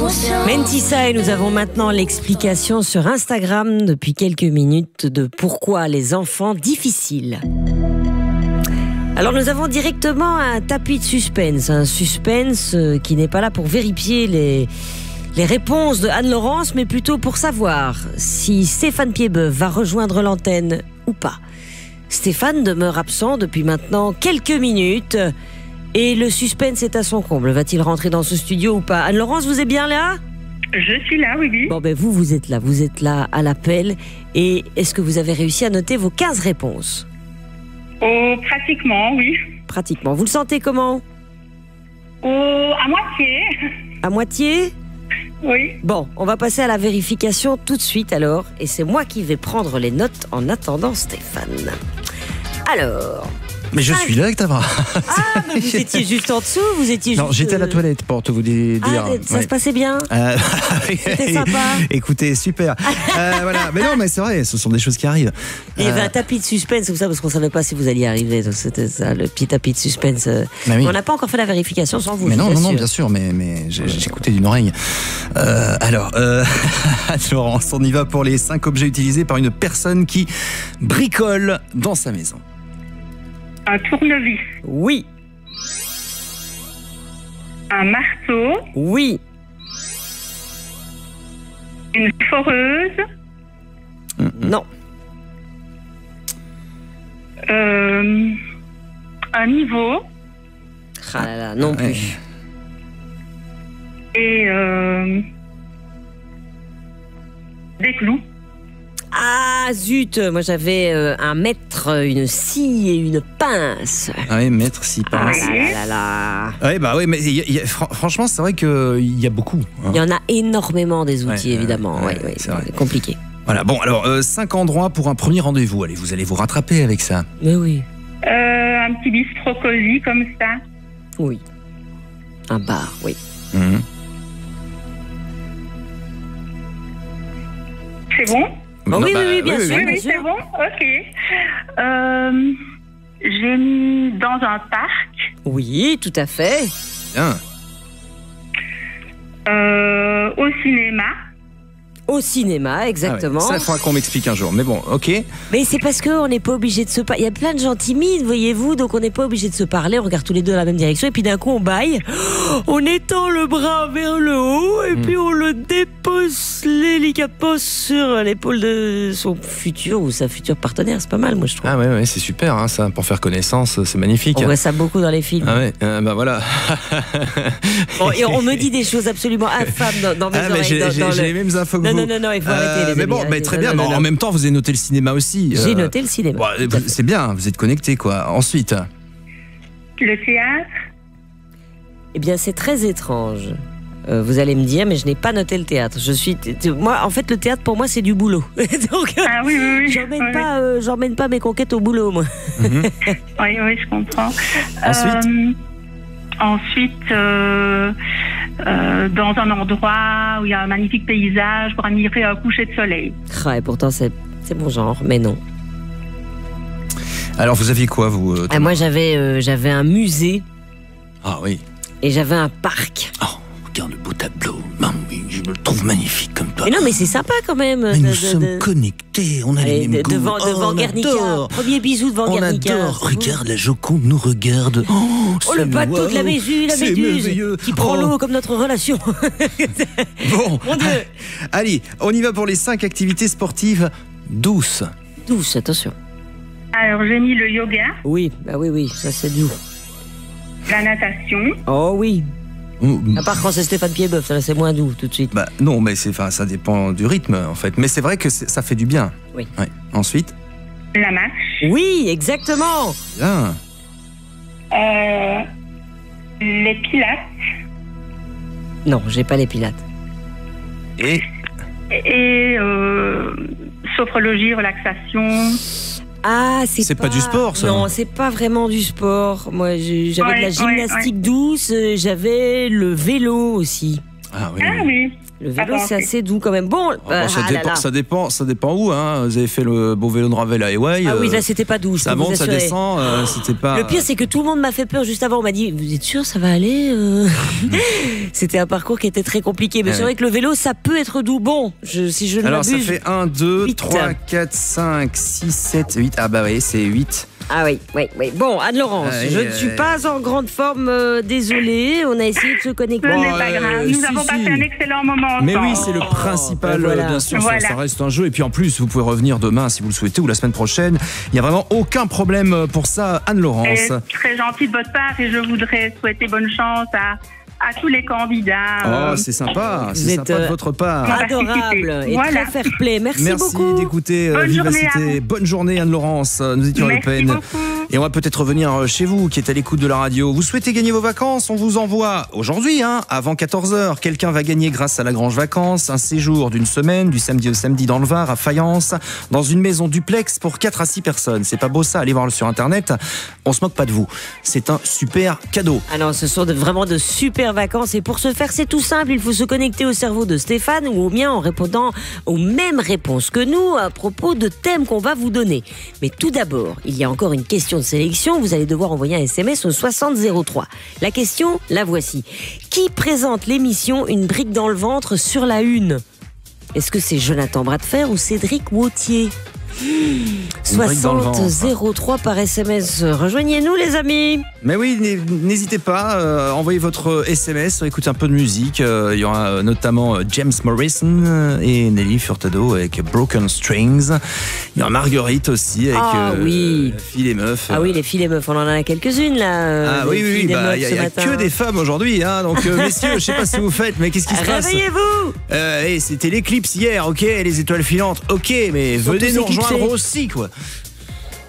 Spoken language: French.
Mentissa, et nous avons maintenant l'explication sur Instagram depuis quelques minutes de pourquoi les enfants difficiles. Alors nous avons directement un tapis de suspense, un suspense qui n'est pas là pour vérifier les réponses de Anne-Laurence, mais plutôt pour savoir si Stéphane Piedboeuf va rejoindre l'antenne ou pas. Stéphane demeure absent depuis maintenant quelques minutes et le suspense est à son comble. Va-t-il rentrer dans ce studio ou pas? Anne-Laurence, vous êtes bien là? Je suis là, oui. Bon, ben vous êtes là à l'appel. Et est-ce que vous avez réussi à noter vos 15 réponses? Oh, pratiquement, oui. Pratiquement. Vous le sentez comment? Oh, à moitié. À moitié? Oui. Bon, on va passer à la vérification tout de suite alors. Et c'est moi qui vais prendre les notes en attendant Stéphane. Alors... Mais je suis là avec ta main. Ah, mais vous étiez juste en dessous, Non, j'étais à la toilette pour te vous dire. Ça se passait bien. C'était sympa. Écoutez, super. Voilà. Mais non, mais c'est vrai, ce sont des choses qui arrivent. Il y avait un tapis de suspense, comme ça, parce qu'on ne savait pas si vous alliez arriver. Donc c'était ça, le petit tapis de suspense. Oui. On n'a pas encore fait la vérification sans vous. Mais non, bien sûr, mais j'écoutais d'une oreille. Alors, Laurence, on y va pour les 5 objets utilisés par une personne qui bricole dans sa maison. Un tournevis. Oui. Un marteau. Oui. Une foreuse. Non. Un niveau. Ah là là, non plus. Et des clous. Ah zut, moi j'avais un mètre, une scie et une pince. Ah oui, mètre, scie, pince. Ah là là là. Oui, bah oui, mais franchement, c'est vrai qu'il y a beaucoup. Il y en a énormément des outils, évidemment. Ouais, c'est compliqué. Voilà, bon, alors, 5 endroits pour un premier rendez-vous. Allez, vous allez vous rattraper avec ça. Mais oui. Un petit bistrot cosy comme ça. Oui. Un bar, oui. C'est bon? Oui, bien sûr. Oui, c'est bon. Ok. J'ai mis dans un parc. Oui, tout à fait. Bien. Au cinéma. Au cinéma, exactement. Ah ouais, ça, il faudra qu'on m'explique un jour. Mais bon, ok. Mais c'est parce qu'on n'est pas obligé de se parler. Il y a plein de gens timides, voyez-vous, donc on n'est pas obligé de se parler. On regarde tous les deux dans la même direction et puis d'un coup on baille. On étend le bras vers le haut et puis on le dépose délicatement sur l'épaule de son futur ou sa future partenaire. C'est pas mal, moi je trouve. Ah ouais, c'est super, hein, ça, pour faire connaissance, c'est magnifique. On voit ça beaucoup dans les films. Ah ouais, bah voilà. Bon, et on me dit des choses absolument infâmes dans mes oreilles. J'ai les mêmes infos que vous. Non, il faut arrêter. Mais bon, très bien. Mais en même temps, vous avez noté le cinéma aussi. J'ai noté le cinéma. Bon, c'est bien, vous êtes connectés, quoi. Ensuite. Le théâtre. Eh bien, c'est très étrange. Vous allez me dire, mais je n'ai pas noté le théâtre. Moi, en fait, le théâtre pour moi, c'est du boulot. Donc, ah oui. J'emmène pas mes conquêtes au boulot, moi. Oui, je comprends. Ensuite, dans un endroit où il y a un magnifique paysage pour admirer un coucher de soleil. Ah, et pourtant, c'est mon genre, mais non. Alors, vous aviez quoi, vous moi, j'avais un musée. Ah oui. Et j'avais un parc. Oh, regarde le beau tableau. Je me le trouve magnifique comme toi. Mais non, mais c'est sympa quand même. Mais nous sommes connectés, on a les mêmes goûts. Devant Guernica. Premier bisou devant Guernica. On adore. Regarde, la Joconde nous regarde. Oh, le bateau de la méduse qui prend l'eau comme notre relation. Bon, mon Dieu. Allez, on y va pour les 5 activités sportives douces. Douces, attention. Alors, j'ai mis le yoga. Oui, ça c'est doux. La natation. Oh oui. À part quand c'est Stéphane Piedboeuf, là c'est moins doux tout de suite. Bah non, mais ça dépend du rythme en fait. Mais c'est vrai que ça fait du bien. Oui. Ouais. Ensuite. La marche. Oui, exactement. Bien. Les pilates. Non, j'ai pas les pilates. Et sophrologie, relaxation. Ah, c'est pas du sport, ça. Non, c'est pas vraiment du sport. Moi, j'avais de la gymnastique douce, j'avais le vélo aussi. Ah oui. Ah oui. Le vélo, c'est assez doux quand même. Bon, Ça dépend où. Hein. Vous avez fait le beau vélo de Ravel à Hawaï. Ah oui, là, c'était pas doux. Ça monte, ça descend. C'était pas. Le pire, c'est que tout le monde m'a fait peur juste avant. On m'a dit, vous êtes sûr, ça va aller C'était un parcours qui était très compliqué. Mais c'est vrai que le vélo, ça peut être doux. Bon, si je ne m'abuse. Alors, ça fait 1, 2, 3, 4, 5, 6, 7, 8. Ah bah oui, c'est 8. Ah oui. Bon, Anne-Laurence, je ne suis pas en grande forme, désolée. On a essayé de se connecter. Ce n'est pas grave. Nous avons passé un excellent moment ensemble. Mais oui, c'est le principal, bien sûr, ça reste un jeu. Et puis en plus, vous pouvez revenir demain si vous le souhaitez ou la semaine prochaine. Il n'y a vraiment aucun problème pour ça, Anne-Laurence. Très gentil de votre part et je voudrais souhaiter bonne chance à tous les candidats. Oh, c'est sympa, c'est sympa de votre part. Adorable et très fair-play. Merci beaucoup. Merci d'écouter Vivacité. Bonne journée Anne-Laurence. Nous étions à l'Open. Et on va peut-être revenir chez vous qui êtes à l'écoute de la radio. Vous souhaitez gagner vos vacances? On vous envoie aujourd'hui, avant 14h. Quelqu'un va gagner grâce à la Grange Vacances un séjour d'une semaine, du samedi au samedi dans le Var, à Fayence, dans une maison duplex pour 4 à 6 personnes. C'est pas beau ça? Allez voir sur Internet. On se moque pas de vous. C'est un super cadeau. Alors, ce sont vraiment de super vacances. Et pour ce faire, c'est tout simple. Il faut se connecter au cerveau de Stéphane ou au mien en répondant aux mêmes réponses que nous à propos de thèmes qu'on va vous donner. Mais tout d'abord, il y a encore une question de sélection. Vous allez devoir envoyer un SMS au 6003. La question, la voici. Qui présente l'émission Une brique dans le ventre sur la une? Est-ce que c'est Jonathan Bradfer ou Cédric Wautier? 6003 par SMS. Rejoignez-nous les amis. Mais oui, n'hésitez pas, envoyez votre SMS, écoutez un peu de musique. Il y aura notamment James Morrison et Nelly Furtado avec Broken Strings. Il y aura Marguerite aussi avec Filles et Meufs. Ah oui, les Filles et Meufs, on en a quelques-unes là. Ah oui, il n'y a que des femmes aujourd'hui. Donc messieurs, je sais pas ce que vous faites, mais qu'est-ce qui se passe? Réveillez-vous. C'était l'éclipse hier, ok, les étoiles filantes, ok, mais venez nous rejoindre aussi, quoi.